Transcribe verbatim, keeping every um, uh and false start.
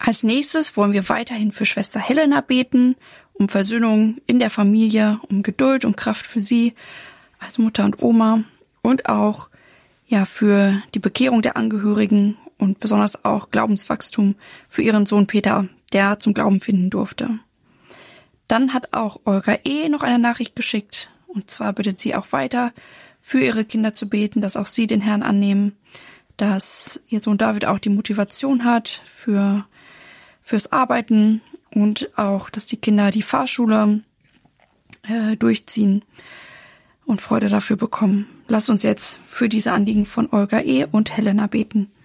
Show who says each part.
Speaker 1: Als nächstes wollen wir weiterhin für Schwester Helena beten, um Versöhnung in der Familie, um Geduld und Kraft für sie als Mutter und Oma und auch ja für die Bekehrung der Angehörigen und besonders auch Glaubenswachstum für ihren Sohn Peter, der zum Glauben finden durfte. Dann hat auch Olga E. noch eine Nachricht geschickt, und zwar bittet sie auch weiter für ihre Kinder zu beten, dass auch sie den Herrn annehmen, dass ihr Sohn David auch die Motivation hat für fürs Arbeiten und auch, dass die Kinder die Fahrschule äh, durchziehen und Freude dafür bekommen. Lasst uns jetzt für diese Anliegen von Olga E. und Helena beten.